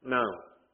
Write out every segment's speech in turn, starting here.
Nah,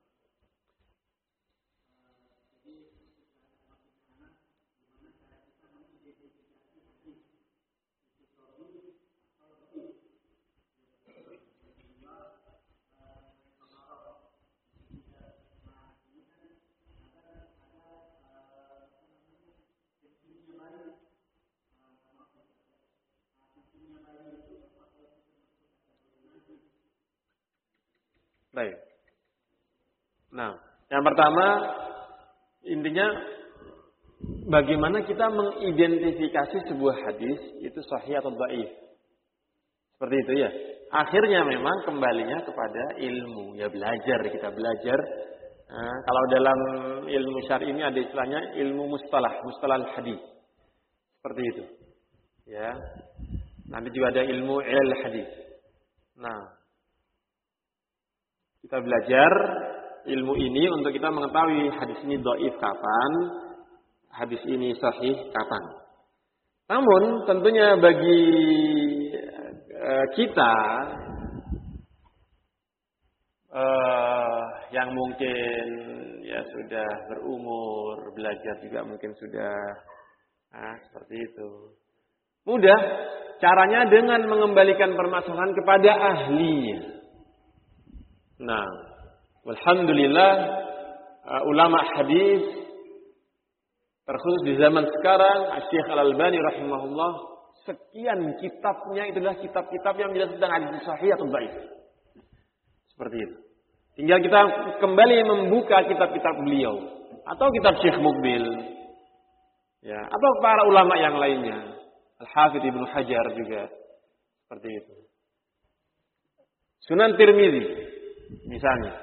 baik. Nah, yang pertama intinya bagaimana kita mengidentifikasi sebuah hadis itu sahih atau dhaif. Seperti itu ya. Akhirnya memang kembalinya kepada ilmu. Ya belajar, kita belajar. Nah, kalau dalam ilmu syar'i ini ada istilahnya ilmu mustalah hadis. Seperti itu. Ya. Nanti juga ada ilmu ilal hadis. Nah, kita belajar ilmu ini untuk kita mengetahui hadis ini dhaif kapan, hadis ini sahih kapan. Namun tentunya bagi kita yang mungkin ya sudah berumur, belajar juga mungkin sudah seperti itu. Mudah caranya dengan mengembalikan permasalahan kepada ahlinya. Nah, alhamdulillah ulama hadis terkhusus di zaman sekarang, Syekh Al-Albani rahimahullah, sekian kitabnya itulah kitab-kitab yang menjelaskan tentang hadis sahih atau dhaif. Seperti itu. Tinggal kita kembali membuka kitab-kitab beliau atau kitab Syekh Muqbil, ya, atau para ulama yang lainnya, Al-Hafidz Ibnu Hajar juga seperti itu. Sunan Tirmidzi misalnya.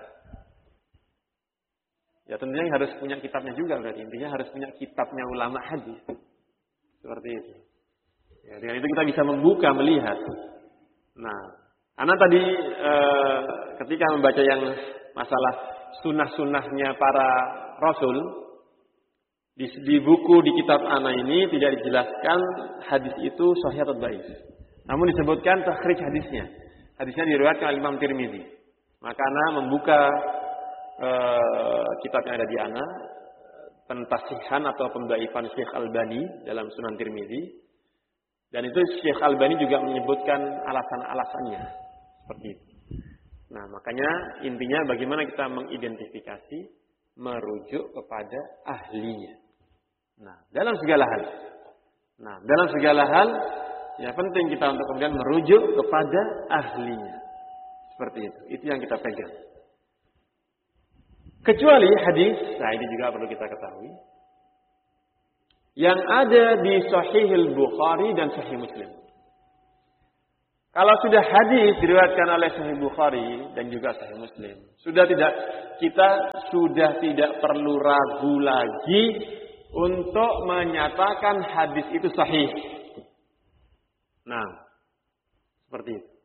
Ya tentunya harus punya kitabnya juga berarti. Intinya harus punya kitabnya ulama hadis. Seperti itu. Ya, dengan itu kita bisa membuka, melihat. Nah, karena tadi ketika membaca yang masalah sunnah-sunnahnya para rasul, di buku di kitab ana ini tidak dijelaskan hadis itu sahih atau dhaif. Namun disebutkan takhrij hadisnya. Hadisnya diriwayatkan oleh Imam Tirmidzi. Maka ana membuka kitab yang ada di ana, pentasihan atau pembaifan Syekh Albani dalam Sunan Tirmidzi. Dan itu Syekh Albani juga menyebutkan alasan-alasannya seperti itu. Nah, makanya intinya bagaimana kita mengidentifikasi, merujuk kepada ahlinya. Nah, dalam segala hal. Ya penting kita untuk kemudian merujuk kepada ahlinya. Seperti itu. Itu yang kita pegang. Kecuali hadis, nah ini juga perlu kita ketahui, yang ada di Sahih Al-Bukhari dan Sahih Muslim. Kalau sudah hadis diriwayatkan oleh Sahih Bukhari dan juga Sahih Muslim, kita sudah tidak perlu ragu lagi untuk menyatakan hadis itu sahih. Nah, seperti itu.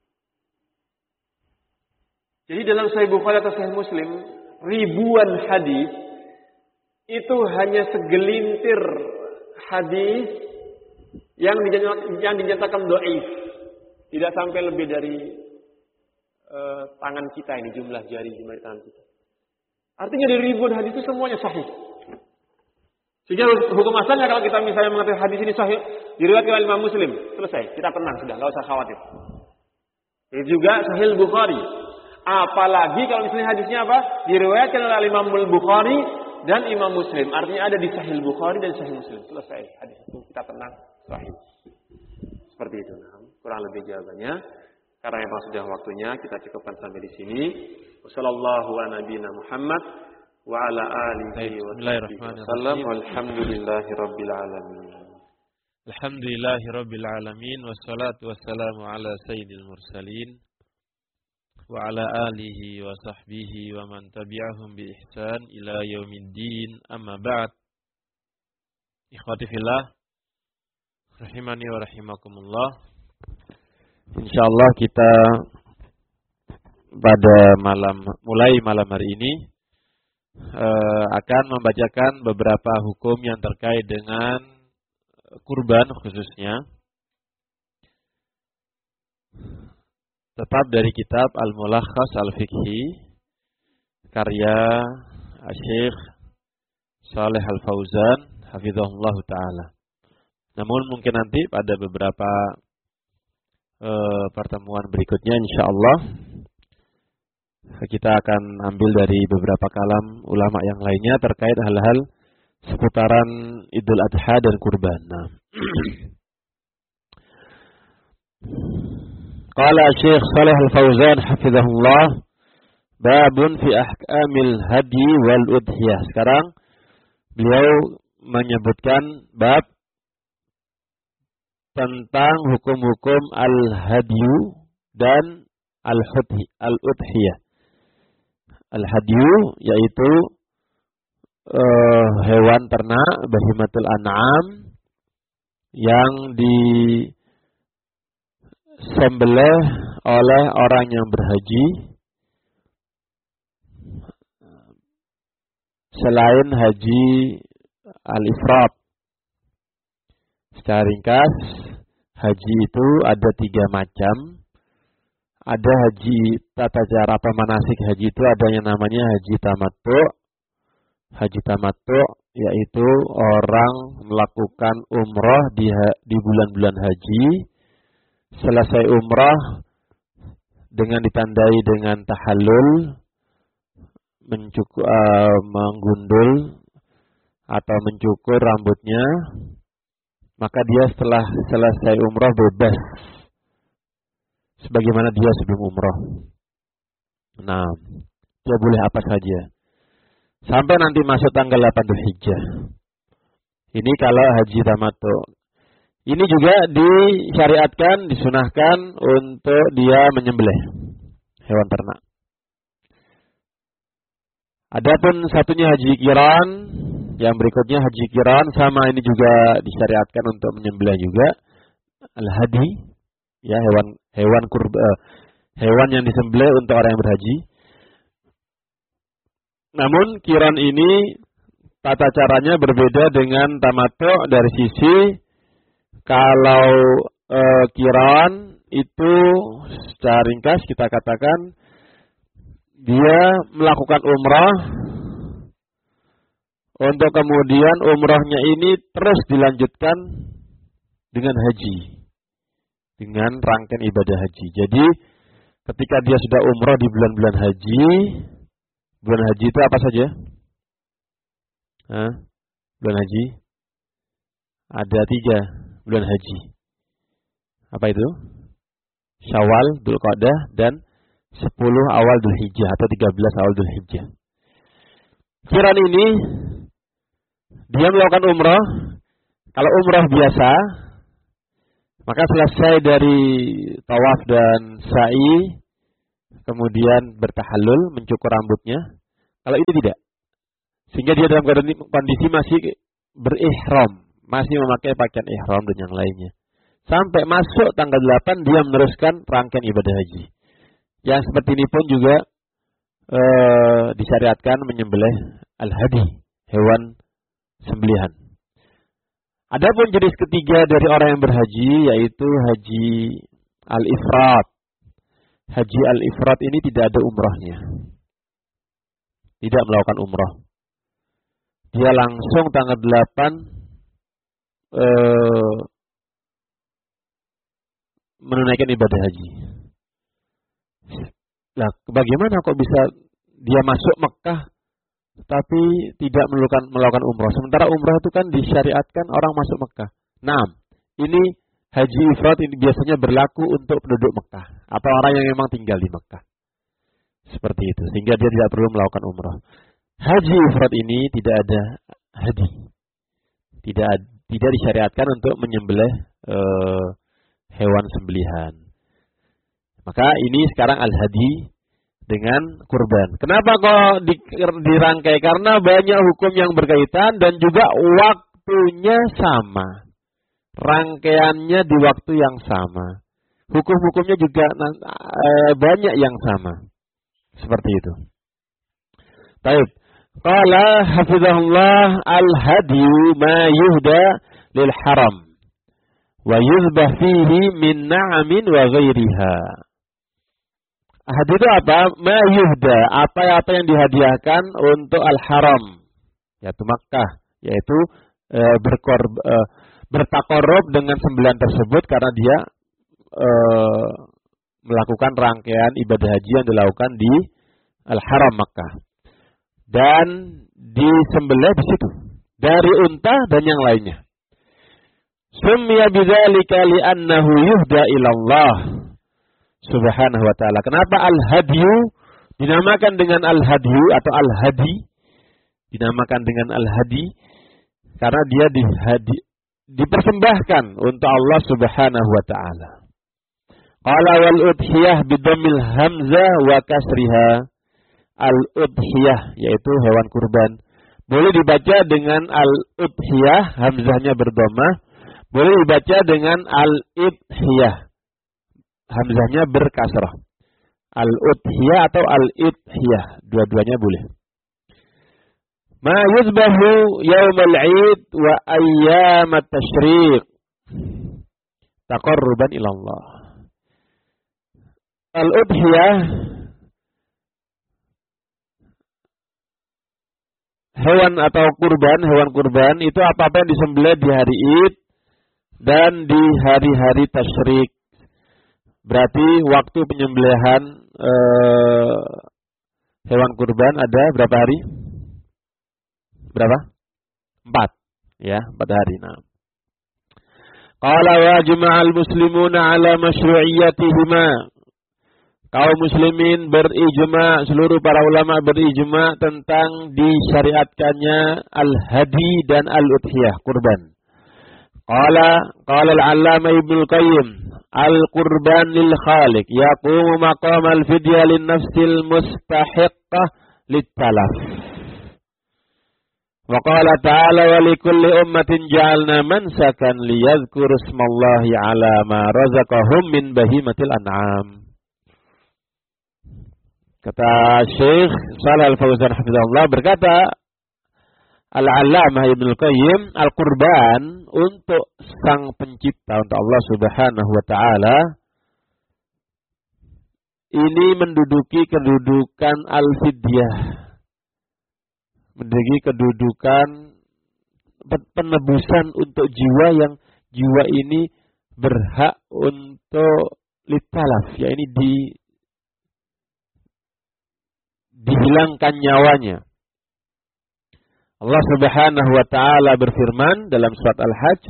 Jadi dalam Sahih Bukhari atau Sahih Muslim, ribuan hadis itu hanya segelintir hadis yang dinyatakan dhaif. Tidak sampai lebih dari tangan kita ini, jumlah jari tangan kita. Artinya dari ribuan hadis itu semuanya sahih. Sehingga hukum asalnya kalau kita misalnya mengatakan hadis ini sahih, diriwayatkan oleh Imam Muslim, selesai, kita tenang sudah, enggak usah khawatir. Itu juga Sahih Bukhari. Apalagi kalau misalnya hadisnya apa? Diriwayatkan oleh Imam Bukhari dan Imam Muslim. Artinya ada di Sahih Bukhari dan Sahih Muslim. Selesai hadis itu, kita tenang, sahih. Seperti itu. Nah, kurang lebih jawabannya. Karena memang sudah waktunya, kita cukupkan sampai di sini. Wassallallahu ala nabiyina Muhammad wa ala alihi wa sallam. Walhamdulillahi rabbil alamin. Alhamdulillahi rabbil alamin. Wassalatu wassalamu ala sayyidil mursalin wa ala alihi wa sahbihi wa man tabi'ahum bi ihsan ila yaumiddin. Amma ba'd. Ikhwati fillah, rahimani wa rahimakumullah. Insyaallah kita pada mulai malam hari ini akan membacakan beberapa hukum yang terkait dengan kurban khususnya. Tetap dari kitab Al-Mulakhas Al-Fiqhi karya Syekh Shalih Al Fauzan hafizahullah taala. Namun mungkin nanti pada beberapa pertemuan berikutnya insyaallah kita akan ambil dari beberapa kalam ulama yang lainnya terkait hal-hal seputaran Idul Adha dan kurban. Nah. Qala Syekh Shalih Al Fauzan hafizahullah babun fi ahkamil hadi wal udhiyah. Sekarang beliau menyebutkan bab tentang hukum-hukum al-hadyu dan al-udhiyah. Al-hadyu yaitu hewan ternak bahimatul an'am yang disembelih oleh orang yang berhaji selain haji al-ifrat. Secara ringkas, haji itu ada 3 macam. Ada haji tata cara atau manasik haji itu ada yang namanya haji tamattu. Haji tamattu yaitu orang melakukan umrah di bulan-bulan haji. Selesai umrah dengan ditandai dengan tahallul, menggundul atau mencukur rambutnya, maka dia setelah selesai umrah bebas sebagaimana dia sebelum umrah. Nah, dia boleh apa saja sampai nanti masuk tanggal 8 Dzulhijjah. Ini kalau haji tamattu. Ini juga disyariatkan, disunahkan untuk dia menyembelih hewan ternak. Adapun satunya haji qiran, yang berikutnya haji qiran sama ini juga disyariatkan untuk menyembelih juga al-hadi, ya hewan yang disembelih untuk orang yang berhaji. Namun qiran ini tata caranya berbeda dengan tamattu dari sisi kalau qiran itu secara ringkas kita katakan dia melakukan umrah untuk kemudian umrahnya ini terus dilanjutkan dengan haji, dengan rangkaian ibadah haji. Jadi ketika dia sudah umrah di bulan-bulan haji itu apa saja? Bulan haji ada 3 bulan haji. Apa itu? Syawal, Dzulqa'dah, dan 10 awal Dzulhijjah atau 13 awal Dzulhijjah. Qiran ini dia melakukan umrah. Kalau umrah biasa, maka selesai dari tawaf dan sa'i, kemudian bertahallul, mencukur rambutnya. Kalau itu tidak, sehingga dia dalam kondisi masih berihram, masih memakai pakaian ihram dan yang lainnya. Sampai masuk tanggal 8 dia meneruskan rangkaian ibadah haji. Yang seperti ini pun juga disyariatkan menyembelih al-hadi, hewan sembelihan. Adapun jenis ketiga dari orang yang berhaji yaitu haji al-ifrat. Haji al-ifrat ini tidak ada umrahnya. Tidak melakukan umrah. Dia langsung tanggal 8 menunaikan ibadah haji. Nah, bagaimana kok bisa dia masuk Mekah tapi tidak melakukan umrah? Sementara umrah itu kan disyariatkan orang masuk Mekah. Nah, ini haji ifrat ini biasanya berlaku untuk penduduk Mekah atau orang yang memang tinggal di Mekah. Seperti itu, sehingga dia tidak perlu melakukan umrah. Haji ifrat ini tidak ada hadi. Tidak disyariatkan untuk menyembelih hewan sembelihan. Maka ini sekarang al-hadi dengan kurban. Kenapa kok dirangkai? Karena banyak hukum yang berkaitan dan juga waktunya sama. Rangkaiannya di waktu yang sama. Hukum-hukumnya juga banyak yang sama. Seperti itu. Baik. Qala hafizahullah al-hadiyu ma yuhda lil haram wa yuzbah fihi min na'amin wa ghairiha. Hadiah itu apa? Ma yuhda, apa yang dihadiahkan untuk al-haram, yaitu Makkah, yaitu bertakorup dengan sembelihan tersebut karena dia melakukan rangkaian ibadah haji yang dilakukan di al-haram Makkah. Dan disembelih di situ dari unta dan yang lainnya. Summiya bidzalika li'annahu yuhda ila Allah Subhanahu wa ta'ala. Kenapa al-hadyu dinamakan dengan al-hadyu atau al-hadi? Dinamakan dengan al-hadi karena dia dipersembahkan untuk Allah Subhanahu wa ta'ala. Qala wal udhiyah bidammil hamzah wa kasriha. Al-udhiyah yaitu hewan kurban. Boleh dibaca dengan al-udhiyah, hamzahnya berdhamah. Boleh dibaca dengan al-idhiyah, hamzahnya berkasrah. Al-udhiyah atau al-idhiyah, dua-duanya boleh. Ma yuzbahu yaumal 'id wa ayyamat tasyriq taqarruban ila Allah. Al-udhiyah hewan kurban itu apa-apa yang disembelih di hari Id dan di hari-hari tasyrik. Berarti waktu penyembelihan hewan kurban ada berapa hari? Berapa? 4. Ya, 4 hari. Nah. Qala wa jama'al muslimuna ala masyru'iyyatihima. Kaum muslimin berijma, seluruh para ulama berijma tentang disyariatkannya al-hadi dan al-udhiyah, kurban. Qala al-'allama Ibnu Qayyim, al-qurban lil khaliq yaqumu maqam al-fidyah lin nafsil mustahiqqah lit-talaf. Wa qala ta'ala wa likulli ummatin ja'alna mansakan liyadhkuru ismallahi 'ala ma razaqahum min bahimatil an'am. Kata Syekh Shalal Al-Fauzan hafizahullah, berkata Al-'Allamah Ibnu Qayyim, al-qurban untuk sang pencipta, untuk Allah Subhanahu wa taala, ini menduduki kedudukan al-fidyah. Menduduki kedudukan penebusan untuk jiwa yang jiwa ini berhak untuk litalaf, yakni dihilangkan nyawanya. Allah Subhanahu wa taala berfirman dalam surat Al-Hajj,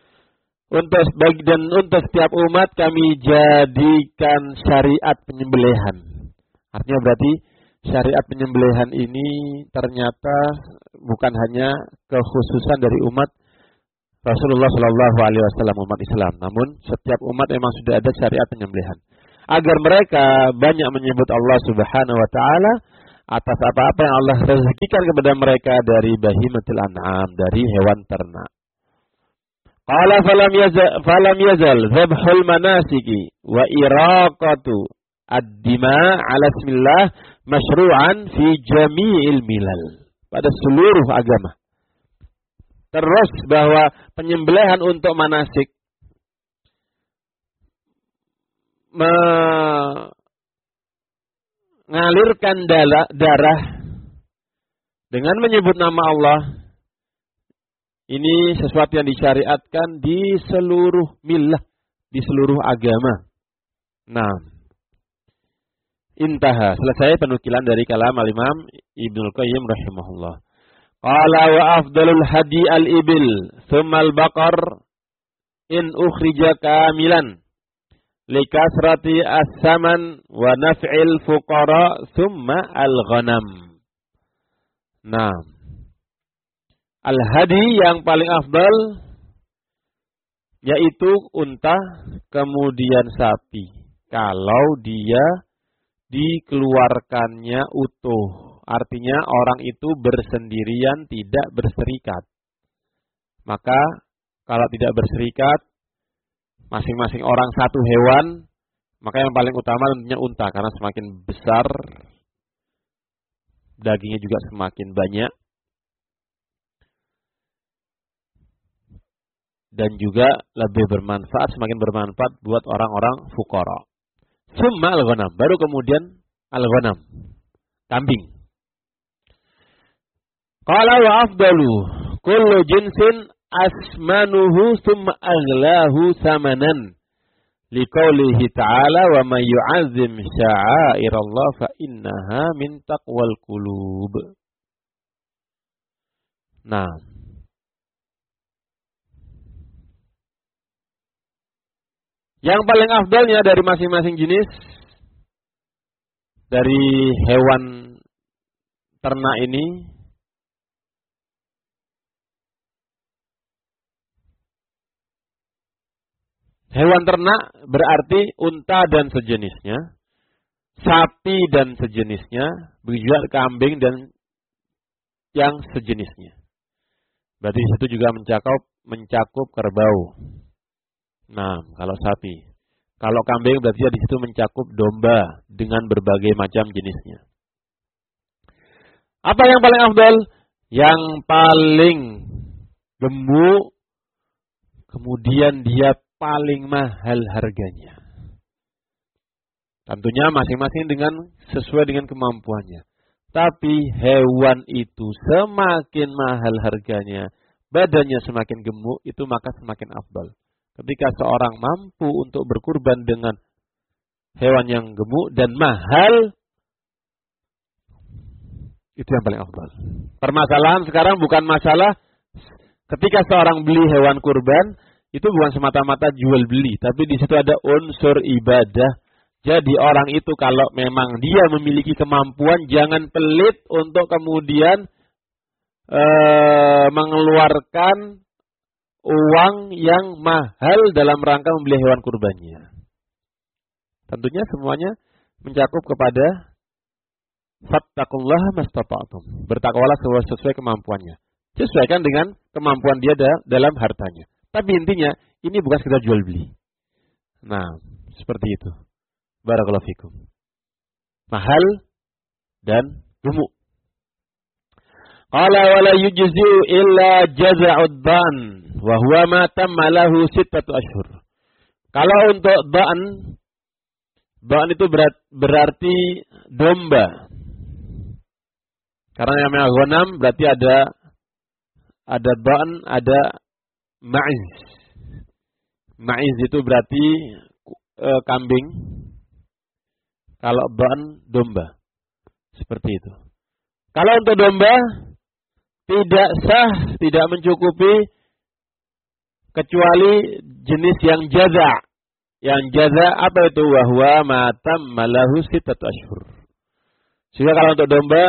untuk setiap umat kami jadikan syariat penyembelihan. Artinya berarti syariat penyembelihan ini ternyata bukan hanya kekhususan dari umat Rasulullah Shallallahu Alaihi Wasallam, umat Islam, namun setiap umat memang sudah ada syariat penyembelihan. Agar mereka banyak menyebut Allah Subhanahu wa taala atas apa-apa yang Allah rezekikan kepada mereka dari bahimatil an'am, dari hewan ternak. Qala falam yazal dhabhul manasiki wa iraqatu ad-dima' ala ismillah masyru'an fi jami'il milal. Pada seluruh agama. Terus bahwa penyembelihan untuk manasik mengalirkan darah dengan menyebut nama Allah, ini sesuatu yang disyariatkan di seluruh millah, di seluruh agama. Nah, intaha, selesai penukilan dari kalam al-Imam Ibnu Qayyim rahimahullah. Qala wa afdalul hadi al-ibil thumma al-baqar in ukhrija kamilan likasrati as-saman wa naf'il fuqara thumma al-ghanam. Nah, al-hadi yang paling afdal yaitu unta, kemudian sapi. Kalau dia dikeluarkannya utuh, artinya orang itu bersendirian, tidak berserikat. Maka kalau tidak berserikat, masing-masing orang satu hewan, maka yang paling utama tentunya unta, karena semakin besar dagingnya juga semakin banyak, dan juga lebih bermanfaat, semakin bermanfaat buat orang-orang fuqara. Summa al-ghanam, baru kemudian al-ghanam, kambing. Qala wa afdalu kullu jinsin asmanuhu summa aglahu samanan. Liqaulihi ta'ala wa may yu'azzim sya'airallah fa innaha min taqwal qulub. Nah, yang paling afdalnya dari masing-masing jenis dari hewan ternak ini hewan ternak berarti unta dan sejenisnya, sapi dan sejenisnya, begitu juga kambing dan yang sejenisnya. Berarti itu juga mencakup kerbau. Nah, kalau sapi. Kalau kambing berarti di situ mencakup domba dengan berbagai macam jenisnya. Apa yang paling afdal? Yang paling gemuk, kemudian dia paling mahal harganya. Tentunya masing-masing sesuai dengan kemampuannya. Tapi hewan itu semakin mahal harganya, badannya semakin gemuk, itu maka semakin afdal. Ketika seorang mampu untuk berkurban dengan hewan yang gemuk dan mahal, itu yang paling afdal. Permasalahan sekarang bukan masalah ketika seorang beli hewan kurban, itu bukan semata-mata jual beli, tapi di situ ada unsur ibadah. Jadi orang itu kalau memang dia memiliki kemampuan, jangan pelit untuk kemudian mengeluarkan uang yang mahal dalam rangka membeli hewan kurbannya. Tentunya semuanya mencakup kepada fattaqullaha mastata'tum. Bertakwalah sesuai kemampuannya. Sesuaikan dengan kemampuan dia dalam hartanya. Tapi intinya ini bukan sekedar jual beli. Nah, seperti itu. Barakallahu fikum. Mahal dan gemuk. Qala wala yujzi'u illa jaza'ud ban wa huwa ma tamma lahu 6 ashhur. Kalau untuk ban itu berarti domba. Karena yang namanya ghanam berarti ada ban, ada ma'iz. Ma'iz itu berarti kambing. Kalau ban domba. Seperti itu. Kalau untuk domba tidak sah, tidak mencukupi kecuali jenis yang jaza. Yang jaza apa itu? Wahwa matam malahu 6 ashhur. Sehingga kalau untuk domba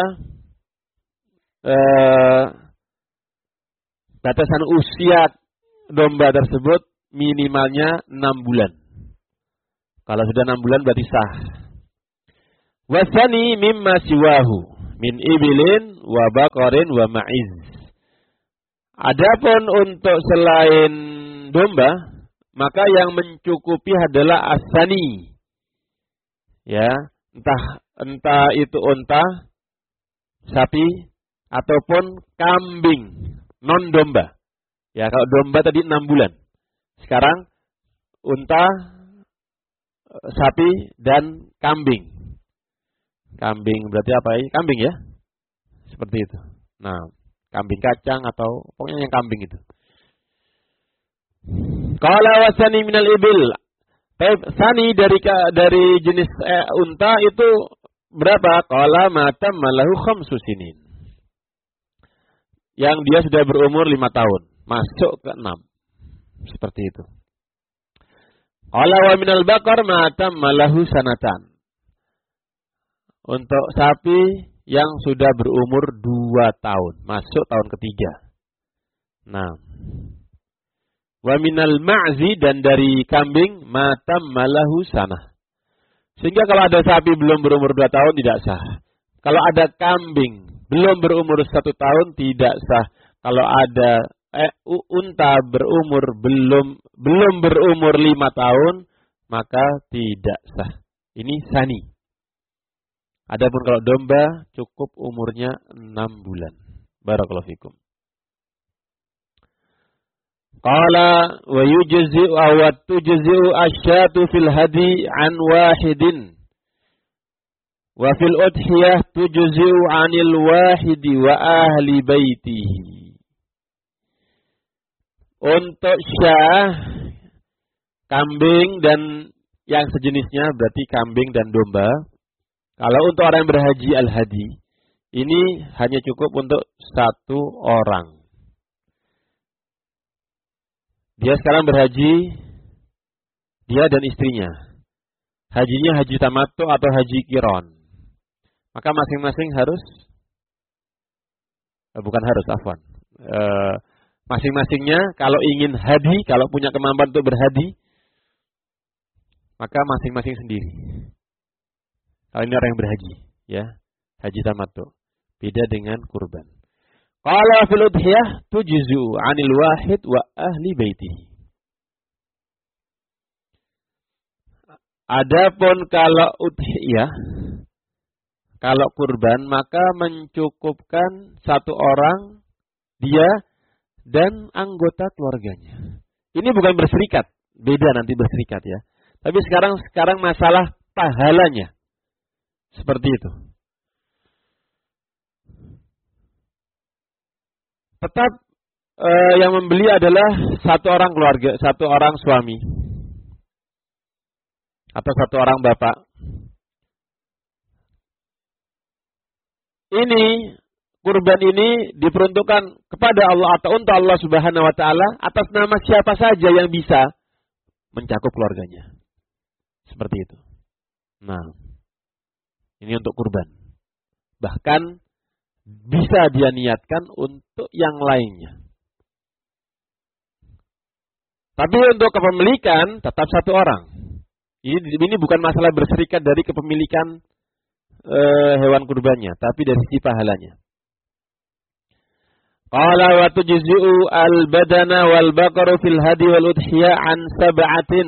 batasan usia domba tersebut minimalnya 6 bulan. Kalau sudah 6 bulan berarti sah. Wasani mimma siwahu min ibilin wa baqarin wa ma'iz. Adapun untuk selain domba, maka yang mencukupi adalah asani. Ya, entah itu unta, sapi ataupun kambing non domba. Ya, kalau domba tadi 6 bulan. Sekarang unta, sapi dan kambing. Kambing berarti apa ya? Kambing ya? Seperti itu. Nah, kambing kacang atau pokoknya yang kambing itu. Qala wasani minal ibil. Sani dari jenis unta itu berapa? Qala matam malahu 5 sinin. Yang dia sudah berumur 5 tahun, masuk ke 6. Seperti itu. Qala wa minal baqar matam malahu sanatan. Untuk sapi yang sudah berumur 2 tahun, masuk tahun ketiga. Nah, wa minal ma'zi, dan dari kambing matam malahu sanah. Sehingga kalau ada sapi belum berumur 2 tahun tidak sah. Kalau ada kambing belum berumur 1 tahun tidak sah. Kalau ada unta belum berumur 5 tahun maka tidak sah. Ini sani. Adapun kalau domba cukup umurnya 6 bulan. Barakallahu fikum. Qala wa yujzi'u aw tujzi'u asyatu fil hadi an wahidin wa fil udhiyah tujzi'u 'anil wahidi wa ahli baitihi. Untuk syah, kambing dan yang sejenisnya berarti kambing dan domba. Kalau untuk orang yang berhaji al-hadi, ini hanya cukup untuk satu orang. Dia sekarang berhaji, dia dan istrinya. Hajinya haji tamattu atau haji qiran. Maka masing-masing harus, bukan harus, afwan. Masing-masingnya kalau ingin hadi, kalau punya kemampuan untuk berhadi, maka masing-masing sendiri. Kalau ini orang yang berhaji, ya, haji tamattu, beda dengan kurban. Qala fil udhiyah tujzu 'anil wahid wa ahli baitihi. Adapun kalau udhiyah, kalau kurban, maka mencukupkan satu orang, dia dan anggota keluarganya. Ini bukan berserikat, beda nanti berserikat ya. Tapi sekarang masalah pahalanya. Seperti itu. Tetap yang membeli adalah satu orang keluarga, satu orang suami. Atau satu orang bapak. Ini kurban ini diperuntukkan kepada Allah atau untuk Allah Subhanahu wa taala atas nama siapa saja yang bisa mencakup keluarganya. Seperti itu. Nah, ini untuk kurban. Bahkan bisa dia niatkan untuk yang lainnya. Tapi untuk kepemilikan tetap satu orang. Ini bukan masalah berserikat dari kepemilikan hewan kurbannya, tapi dari sisi pahalanya. Qala wa tujzi'u al-badana wal baqaru fil hadi wal udhiyah an sab'atin.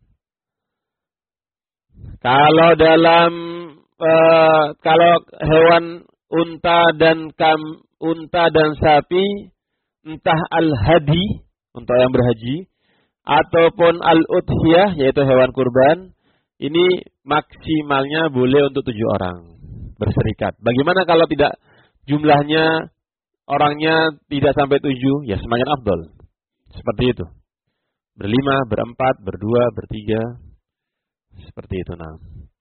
Kalau dalam kalau hewan unta dan sapi, entah al-hadi untuk yang berhaji ataupun al-udhiyah yaitu hewan kurban, ini maksimalnya boleh untuk 7 orang berserikat. Bagaimana kalau tidak jumlahnya orangnya tidak sampai 7, ya semakin afdol. Seperti itu. Berlima, berempat, berdua, bertiga. Seperti itu. Nah.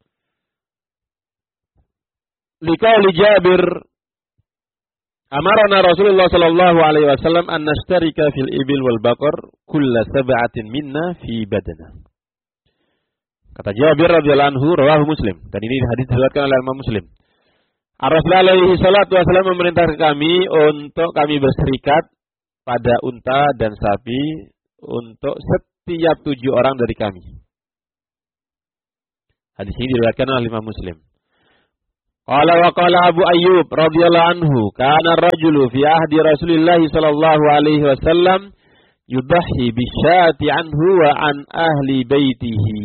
Liqauli Jabir, amarana Rasulullah sallallahu alaihi wasallam an nashtarika fil ibil wal baqar kulla sab'atin minna fi badana. Kata Jabir radhiyallahu anhu, rawahu Muslim, dan ini hadis diriwayatkan oleh Imam Muslim. Rasulullah alaihi salatu wasallam memerintahkan kami untuk kami berserikat pada unta dan sapi untuk setiap 7 orang dari kami. Hadis ini diriwayatkan oleh Imam Muslim. Qala wa qala Abu Ayyub radhiyallahu anhu, kana ar-rajulu fi ahdi Rasulillah sallallahu alaihi wasallam yudhi bisyati anhu wa an ahli baitihi.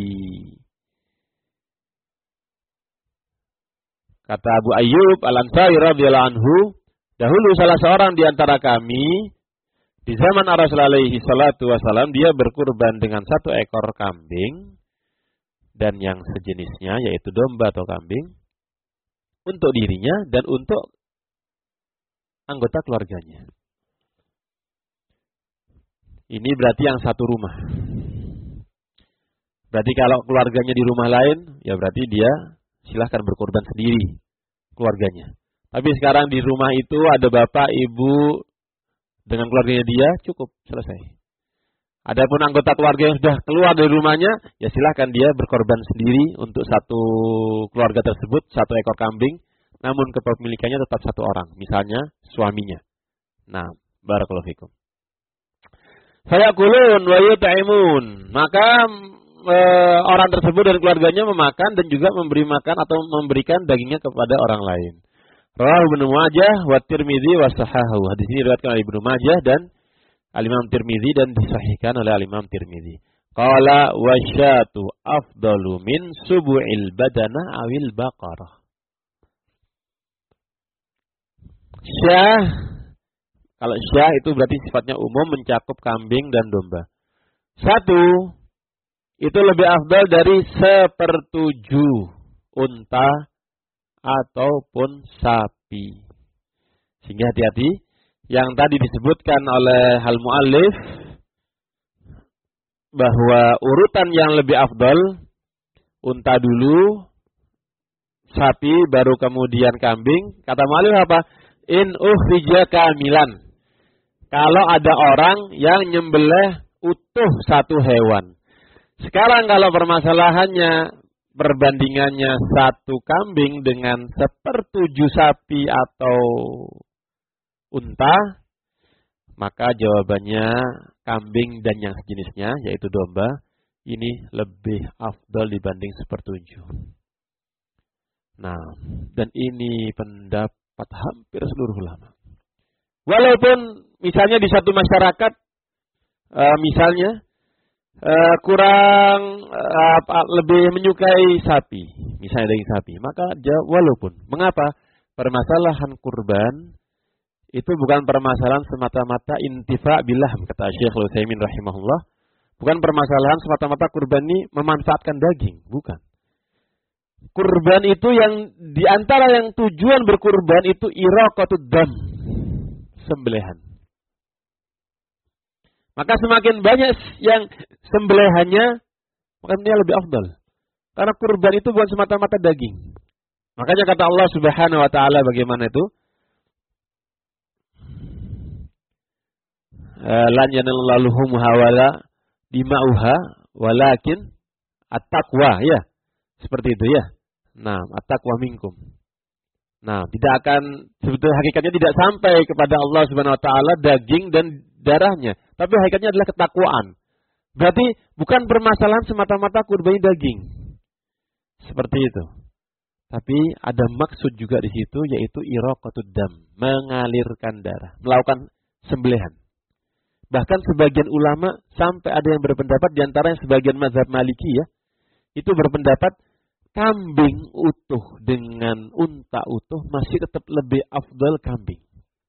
Kata Abu Ayyub Al-Ansari radhiyallahu anhu, dahulu salah seorang di antara kami di zaman Rasulullah alaihi salatu wasallam, dia berkurban dengan 1 ekor kambing dan yang sejenisnya yaitu domba atau kambing untuk dirinya dan untuk anggota keluarganya. Ini berarti yang satu rumah. Berarti kalau keluarganya di rumah lain, ya berarti dia silahkan berkorban sendiri keluarganya. Tapi sekarang di rumah itu ada bapak, ibu dengan keluarganya dia, cukup, selesai. Adapun anggota keluarga yang sudah keluar dari rumahnya, ya silahkan dia berkorban sendiri untuk satu keluarga tersebut, 1 ekor kambing, namun kepemilikannya tetap 1 orang, misalnya suaminya. Nah, barakallahu fikum. Fayaqulun wa yut'imun. Maka orang tersebut dan keluarganya memakan dan juga memberi makan atau memberikan dagingnya kepada orang lain. Rawahu Ibnu Majah wa Tirmidzi wa sahahu. Hadis ini diriwayatkan oleh Ibnu Majah dan Al-Imam Tirmidzi dan disahihkan oleh Al-Imam Tirmidzi. Qala wasyatu afdalu min subu'il badana awil baqarah. Syah, Kalau syah itu berarti sifatnya umum, mencakup kambing dan domba. 1, itu lebih afdal dari 1/7 unta ataupun sapi. Sehingga hati-hati, yang tadi disebutkan oleh al-muallif bahwa urutan yang lebih afdal unta dulu, sapi, baru kemudian kambing. Kata muallif apa? In ukhrija kamilan. Kalau ada orang yang nyembelih utuh satu hewan. Sekarang kalau permasalahannya, perbandingannya 1 kambing dengan 1/7 sapi atau unta, maka jawabannya kambing dan yang sejenisnya, yaitu domba, ini lebih afdal dibanding 1/7. Nah, dan ini pendapat hampir seluruh ulama. Walaupun misalnya di satu masyarakat, misalnya kurang lebih menyukai sapi, misalnya daging sapi, maka walaupun, mengapa? Permasalahan kurban itu bukan permasalahan semata-mata intifa bilahm, kata Syekh Al-Utsaimin rahimahullah. Bukan permasalahan semata-mata kurban ini memanfaatkan daging, bukan. Kurban itu yang diantara yang tujuan berkurban itu iraqatud dam, sembelihan. Maka semakin banyak yang sembelihannya, maka dia lebih afdal. Karena kurban itu bukan semata-mata daging. Makanya kata Allah Subhanahu wa taala bagaimana itu? Lan yanallahu luhumha wala dima'uha walakin at-taqwa, ya. Seperti itu ya. Nah, at-taqwa minkum. Nah, tidak akan, sebetulnya hakikatnya tidak sampai kepada Allah Subhanahu wa taala daging dan darahnya, tapi hakikatnya adalah ketakwaan. Berarti bukan permasalahan semata-mata kurban daging. Seperti itu. Tapi ada maksud juga di situ, yaitu iraqatud dam, mengalirkan darah, melakukan sembelihan. Bahkan sebagian ulama sampai ada yang berpendapat, di antara yang sebagian mazhab Maliki ya, itu berpendapat kambing utuh dengan unta utuh masih tetap lebih afdal kambing.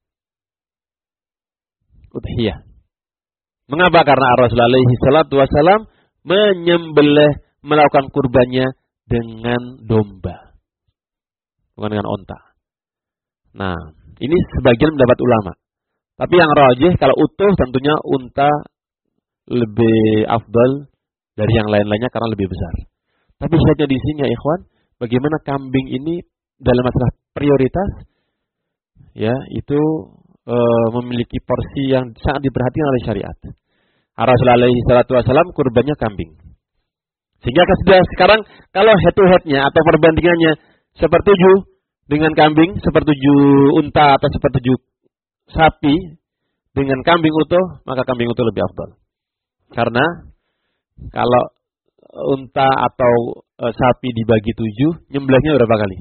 Udhiyah. Mengapa? Karena Rasulullah alaihi salatu wasalam menyembelih, melakukan kurbannya dengan domba, bukan dengan unta. Nah, ini sebagian pendapat ulama. Tapi yang rajih kalau utuh tentunya unta lebih afdal dari yang lain-lainnya karena lebih besar. Tapi syahidnya di sini ya ikhwan, bagaimana kambing ini dalam masalah prioritas, ya itu memiliki porsi yang sangat diperhatikan oleh syariat. Rasulullah alaihi salatu wasallam kurbannya kambing. Sehingga sudah sekarang kalau head to headnya atau perbandingannya 1/7 dengan kambing, 1/7 unta atau 1/7 sapi dengan kambing utuh, maka kambing utuh lebih afdal. Karena kalau unta atau sapi dibagi 7, nyembelihnya berapa kali?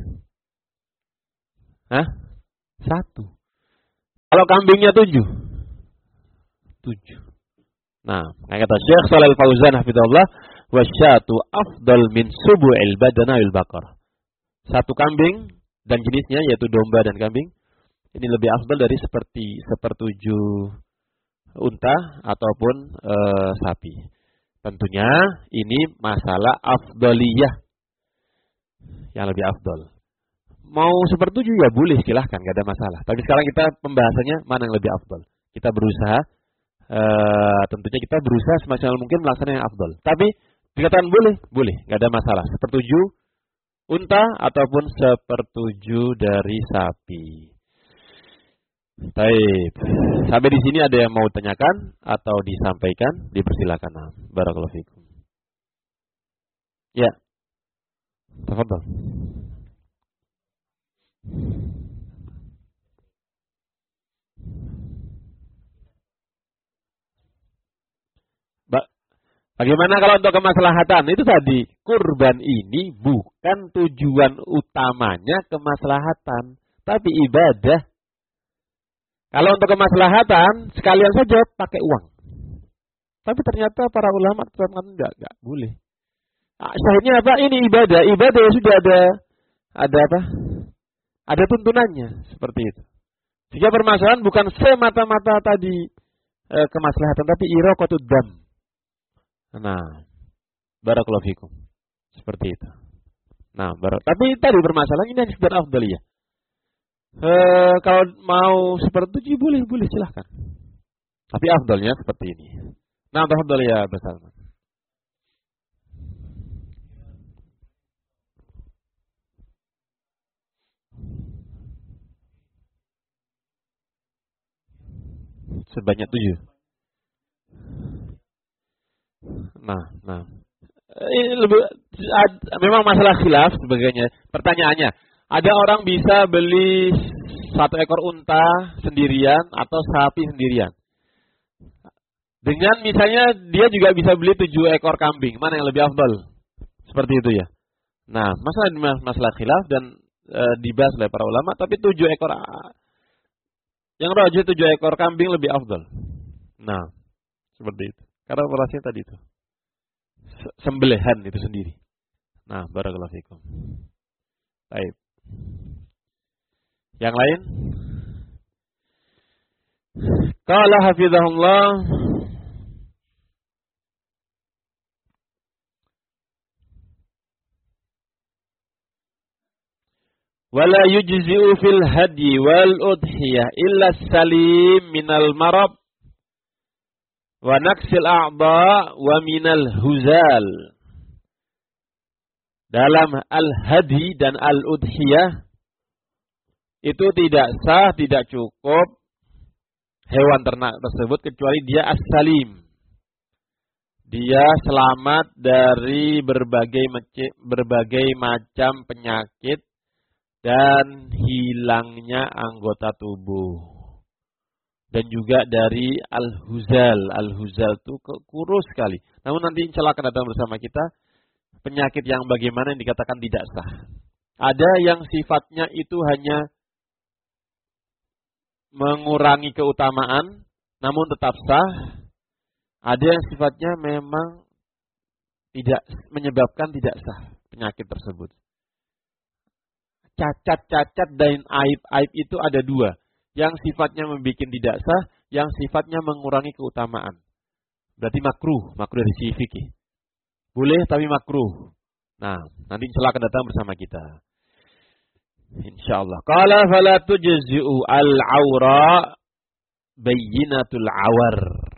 1. Kalau kambingnya 7. Nah, kata Syekh Shalal Fauzan hafizahullah, wasyatu afdal min subu'il badana'il baqar. 1 kambing dan jenisnya yaitu domba dan kambing ini lebih afdal dari 1/7 unta ataupun sapi. Tentunya ini masalah afdaliyah yang lebih afdal. Mau 1/7 ya boleh, silahkan, gak ada masalah. Tapi sekarang kita pembahasannya mana yang lebih afdal. Kita berusaha, tentunya kita berusaha semaksimal mungkin melaksanakan yang afdal. Tapi dikatakan boleh, gak ada masalah. 1/7 unta ataupun 1/7 dari sapi. Baik. Sampai di sini ada yang mau tanyakan atau disampaikan? Dipersilakan. Barakallahu fikum. Ya. Tafadhol. Bagaimana kalau untuk kemaslahatan? Itu tadi, kurban ini bukan tujuan utamanya kemaslahatan, tapi ibadah. Kalau untuk kemaslahatan, sekalian saja pakai uang. Tapi ternyata para ulama tetapkan enggak boleh. Syahidnya apa? Ini ibadah. Ibadah sudah ada apa? Ada tuntunannya seperti itu. Sehingga permasalahan bukan semata-mata tadi kemaslahatan, tapi iraqatud dam. Nah, barakallahu fikum. Seperti itu. Nah, tapi tadi permasalahan ini yang sekedar afdaliyah. Kalau mau seperti itu boleh silahkan. Tapi afdalnya seperti ini. Nah, afdaliyah bersama. Sebanyak 7. Nah. Ini memang masalah khilaf sebagainya. Pertanyaannya, ada orang bisa beli 1 ekor unta sendirian atau sapi sendirian. Dengan misalnya dia juga bisa beli 7 ekor kambing. Mana yang lebih afdal? Seperti itu ya. Nah, masalah khilaf dan dibahas oleh para ulama, tapi 7 ekor yang rajih 7 ekor kambing lebih afdal. Nah, seperti itu. Karena operasinya tadi itu. Sembelihan itu sendiri. Nah, barakallahu fikum. Baik. Yang lain? Qala hafizahullah wala yujzi'u fil hadyi wal udhiyah illa salim minal marab wa naqsil a'dha wa minal huzal. Dalam al-hadi dan al-udhiyah itu tidak sah, tidak cukup hewan ternak tersebut kecuali dia as-salim. Dia selamat dari berbagai macam penyakit dan hilangnya anggota tubuh. Dan juga dari al-huzal. Al-huzal itu kurus sekali. Namun nanti insya Allah akan datang bersama kita penyakit yang bagaimana yang dikatakan tidak sah. Ada yang sifatnya itu hanya mengurangi keutamaan, namun tetap sah. Ada yang sifatnya memang tidak menyebabkan tidak sah penyakit tersebut. Cacat-cacat dan aib-aib itu ada 2. Yang sifatnya membuat tidak sah, yang sifatnya mengurangi keutamaan. Berarti makruh dari sisi fikih. Boleh tapi makruh. Nah, nanti insyaallah akan datang bersama kita. Insyaallah. Qala fala tujzi'u al-awra bayyinatul awar.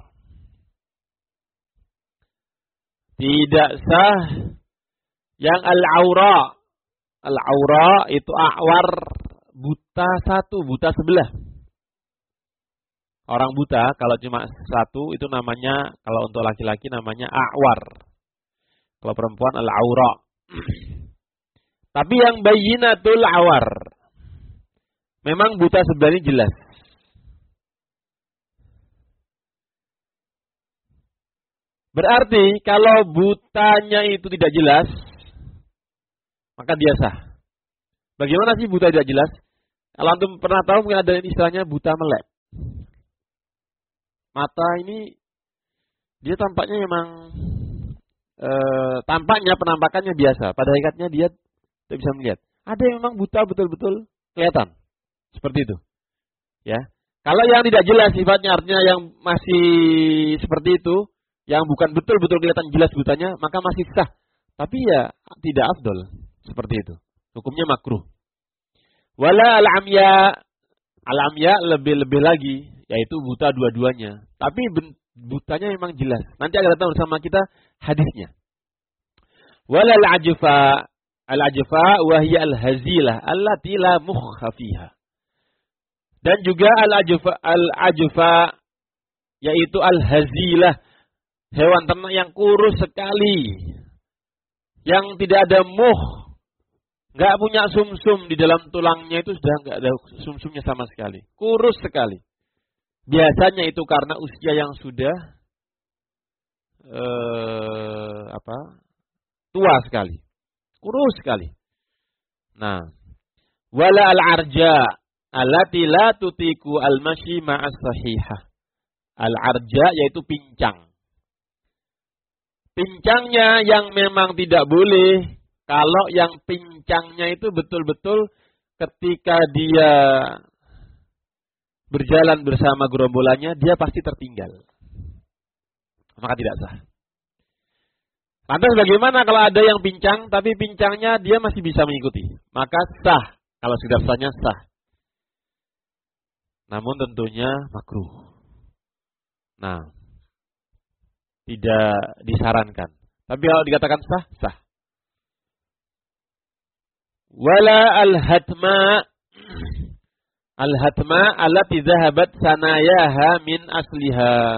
Tidak sah yang al-awra. Al-awra itu awar, buta 1, buta sebelah. Orang buta kalau cuma 1 itu namanya, kalau untuk laki-laki namanya awar. Kalau perempuan al-awra. Tapi yang bayyinatul awar, memang buta sebelah ini jelas. Berarti kalau butanya itu tidak jelas, maka dia sah. Bagaimana sih buta tidak jelas? Kalau antum pernah tahu mungkin ada istilahnya buta melek. Mata ini dia tampaknya memang penampakannya biasa. Pada hakikatnya dia tidak bisa melihat. Ada yang memang buta betul-betul kelihatan. Seperti itu. Ya. Kalau yang tidak jelas sifatnya artinya yang masih seperti itu, yang bukan betul-betul kelihatan jelas butanya, maka masih sah. Tapi ya tidak afdol. Seperti itu. Hukumnya makruh. Wala al-amya. Al-amya lebih-lebih lagi, yaitu buta dua-duanya. Tapi butanya memang jelas. Nanti akan datang bersama kita hadisnya. Wala al-ajfa. Al-ajfa wahya al-hazilah allati la mukha fiha. Dan juga al-ajfa yaitu al-hazilah, hewan ternak yang kurus sekali, yang tidak ada muh, nggak punya sumsum di dalam tulangnya, itu sudah nggak ada sumsumnya sama sekali, kurus sekali. Biasanya itu karena usia yang sudah tua sekali, kurus sekali. Nah, wala al-arja allati la tutiku al-mashi ma'as sahihah. Al-arja yaitu pincang. Pincangnya yang memang tidak boleh, kalau yang pincangnya itu betul-betul ketika dia berjalan bersama gerombolannya, dia pasti tertinggal. Maka tidak sah. Lantas bagaimana kalau ada yang pincang, tapi pincangnya dia masih bisa mengikuti? Maka sah, kalau sudah sahnya sah. Namun tentunya makruh. Nah, tidak disarankan. Tapi kalau dikatakan sah, sah. Wala al-hatma. Al-hatma allati dhahabat sanayaha min asliha.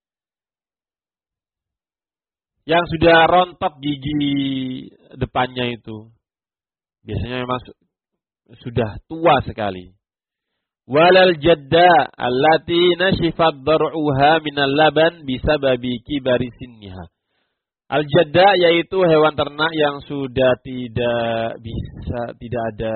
Yang sudah rontok gigi depannya itu. Biasanya memang sudah tua sekali. Walal jadda allati nashifat dar'uha minal laban bisababi kibari sinniha. Al-jadda yaitu hewan ternak yang sudah tidak ada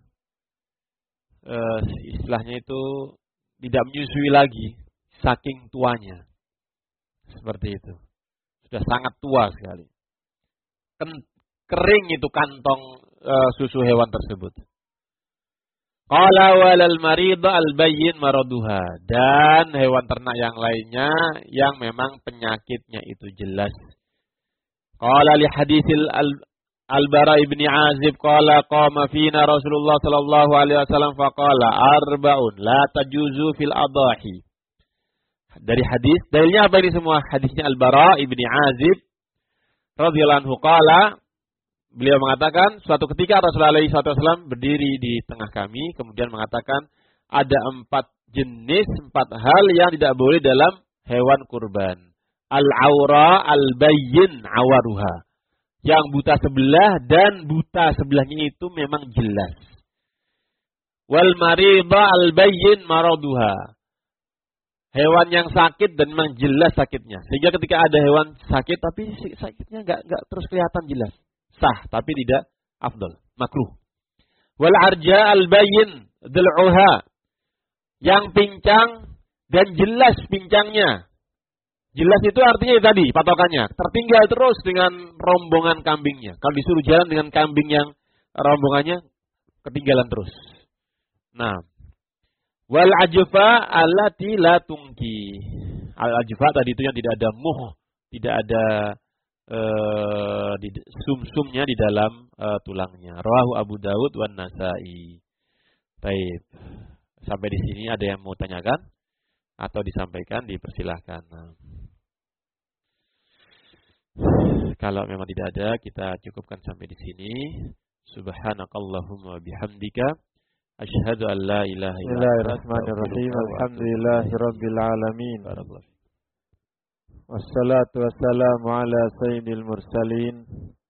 istilahnya itu tidak menyusui lagi saking tuanya. Seperti itu. Sudah sangat tua sekali. Kering itu kantong susu hewan tersebut. Qala walal marida al-bayyin maraduha. Dan hewan ternak yang lainnya yang memang penyakitnya itu jelas. Qala li hadisil al-Bara ibn Azib qala qama fina Rasulullah sallallahu alaihi wasallam faqala arba'un la tajuzu fil adahi. Dari hadis, dalilnya apa ini semua? Hadisnya Al-Bara ibn Azib radhiyallahu anhu qala, beliau mengatakan suatu ketika Rasulullah SAW berdiri di tengah kami kemudian mengatakan ada 4 jenis, 4 hal yang tidak boleh dalam hewan kurban. Al-aura al-bayyin awaruha. Yang buta sebelah dan buta sebelahnya itu memang jelas. Wal marida al-bayyin maraduha. Hewan yang sakit dan memang jelas sakitnya. Sehingga ketika ada hewan sakit tapi sakitnya enggak terus kelihatan jelas. Sah tapi tidak afdal, makruh. Wal arja al-bayyin dhul'uha. Yang pincang dan jelas pincangnya. Jelas itu artinya tadi patokannya. Tertinggal terus dengan rombongan kambingnya. Kalau disuruh jalan dengan kambing yang rombongannya ketinggalan terus. Nah, wal ajfa allati la tungki. Al ajfa tadi itu yang tidak ada muh, tidak ada sum-sumnya di dalam tulangnya. Rawahu Abu Dawud wan Nasa'i. Baik. Sampai di sini ada yang mau tanyakan atau disampaikan, dipersilahkan. Nah. Kalau memang tidak ada, kita cukupkan sampai di sini. Subhanakallahumma bihamdika asyhadu an la ilaha illa anta Bismillahirrahmanirrahim. Alhamdulillahirabbil alamin. Wassalatu wassalamu ala sayyidil mursalin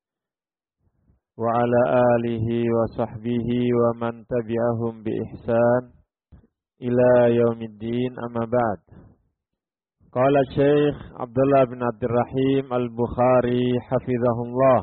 wa ala alihi wa sahbihi wa man tabi'ahum bi ihsan ila yaumiddin, amma ba'd. Qala Syekh Abdullah bin Abdurrahim Al-Bukhari hafizahullah,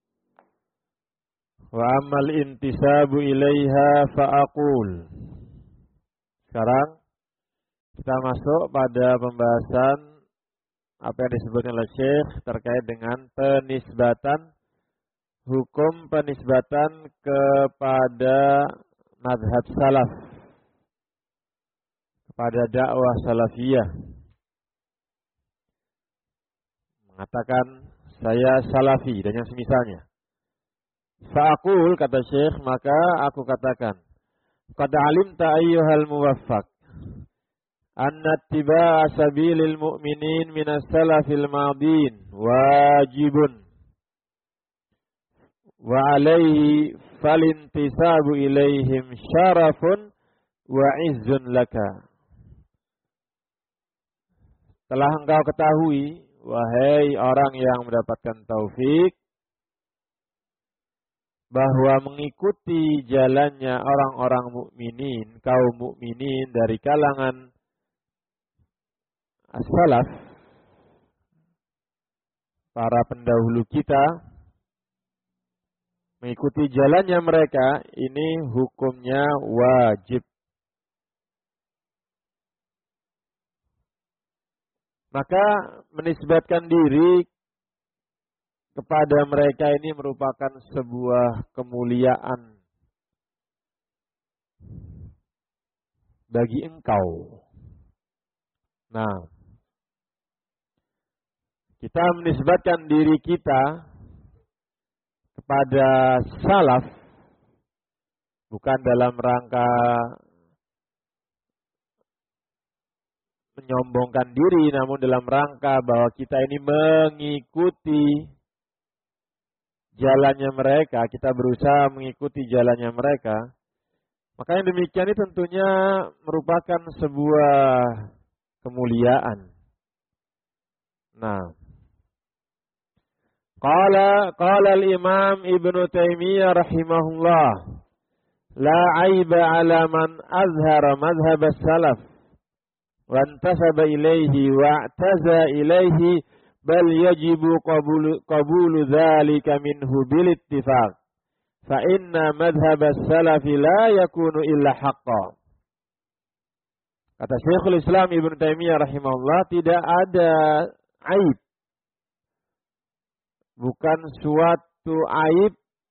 wa ammal intisabu ilaiha fa'aqul. Sekarang kita masuk pada pembahasan apa yang disebutkan oleh Syekh terkait dengan penisbatan, hukum penisbatan kepada mazhab salaf, kepada dakwah salafiyah. Mengatakan saya salafi dan yang semisalnya. Fa'aqul, kata Syekh, maka aku katakan, qad alimta ayyuhal muwaffaq anna ittiba'a sabilil mu'minin minas salafil madin wajibun wa alaihi falintisabu ilaihim syarafun wa izzun laka. Telah engkau ketahui, wahai orang yang mendapatkan taufik, bahwa mengikuti jalannya orang-orang mukminin, kaum mukminin dari kalangan as-salaf, para pendahulu kita, mengikuti jalannya mereka, ini hukumnya wajib. Maka menisbatkan diri kepada mereka ini merupakan sebuah kemuliaan. bagi engkau. Nah, kita menisbatkan diri kita kepada salaf bukan dalam rangka menyombongkan diri, namun dalam rangka bahwa kita ini mengikuti jalannya mereka, kita berusaha mengikuti jalannya mereka. Maka yang demikian ini tentunya merupakan sebuah kemuliaan. Nah, qala al-Imam Ibnu Taimiyah rahimahullah, la aiba 'ala man azhara madhhab as-salaf wa intasaba ilaihi wa i'taza ilaihi bal yajibu qabulu dzalika minhu bil ittifaq fa inna madhhab as-salaf la yakunu illa haqqan. Kata Syekhul Islam Ibnu Taimiyah rahimahullah, tidak ada aib, bukan suatu aib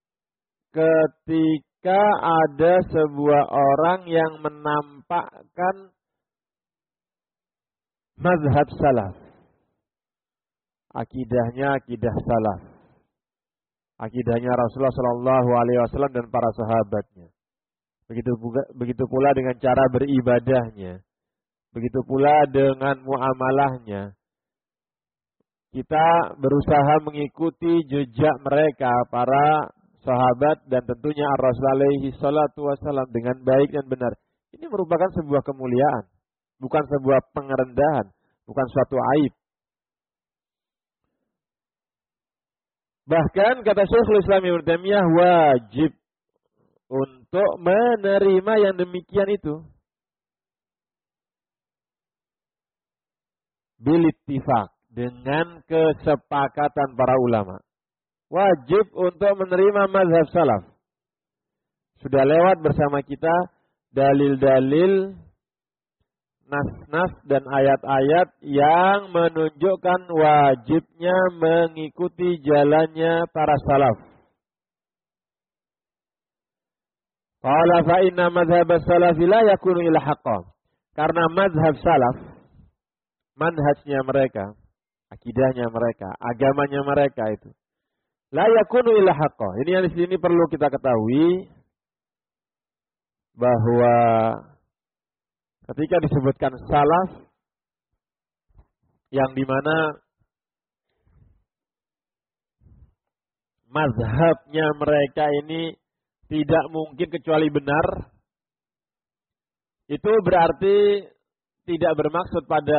ketika ada sebuah orang yang menampakkan mazhab salaf, akidahnya akidah salaf, akidahnya Rasulullah Shallallahu Alaihi Wasallam dan para sahabatnya. Begitu pula dengan cara beribadahnya, begitu pula dengan muamalahnya. Kita berusaha mengikuti jejak mereka, para sahabat dan tentunya Rasul alaihi salatu wasallam dengan baik dan benar. Ini merupakan sebuah kemuliaan, bukan sebuah pengerendahan, bukan suatu aib. Bahkan kata Syekhul Islam Ibnu Taimiyah, wajib untuk menerima yang demikian itu. Bil ittifaq, dengan kesepakatan para ulama. Wajib untuk menerima mazhab salaf. Sudah lewat bersama kita dalil-dalil, nas-nas dan ayat-ayat yang menunjukkan wajibnya mengikuti jalannya para salaf. Qala fa inna madhhab as-salaf la yakunu illa haqqan. Karena mazhab salaf, manhajnya mereka, akidahnya mereka, agamanya mereka itu la yakunu illa haqqan. Ini yang di sini perlu kita ketahui bahwa ketika disebutkan salaf, yang dimana mazhabnya mereka ini tidak mungkin kecuali benar, itu berarti tidak bermaksud pada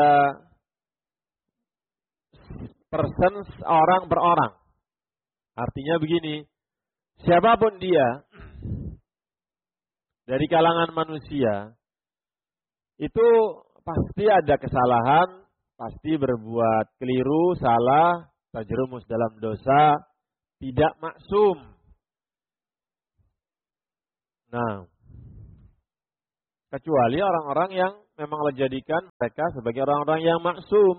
persons, orang per orang. Artinya begini, siapapun dia dari kalangan manusia, itu pasti ada kesalahan, pasti berbuat keliru, salah, terjerumus dalam dosa, tidak maksum. Nah, kecuali orang-orang yang memang Allah jadikan mereka sebagai orang-orang yang maksum.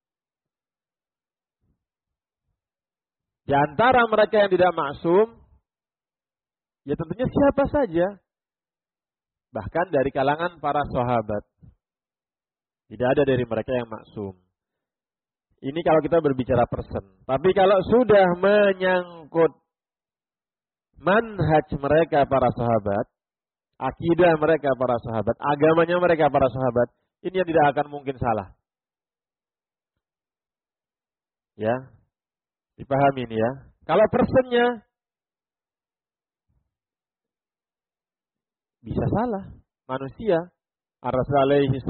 Di antara mereka yang tidak maksum, ya tentunya siapa saja. Bahkan dari kalangan para sahabat. Tidak ada dari mereka yang maksum. Ini kalau kita berbicara person. Tapi kalau sudah menyangkut manhaj mereka para sahabat, akidah mereka para sahabat, agamanya mereka para sahabat, ini yang tidak akan mungkin salah. Ya, dipahami ini ya. Kalau personnya bisa salah, manusia. Ar-Rasul alaihi